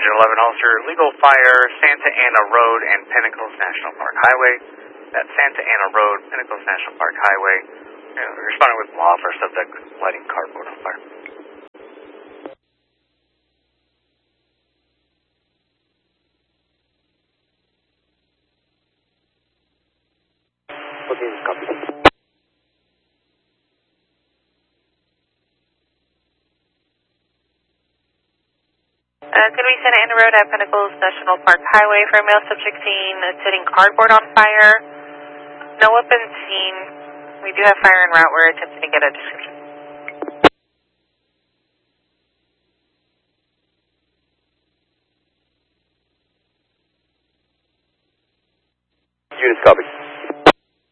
Engine 11 Ulster, legal fire, Santa Ana Road and Pinnacles National Park Highway. That's Santa Ana Road, Pinnacles National Park Highway. Responding with law for subject lighting cardboard on fire. Okay, copy. It's going to be Santa Ana Road at Pinnacles National Park Highway for a male subject seen setting cardboard on fire. No weapons seen. We do have fire en route. We're attempting to get a description. Units copy.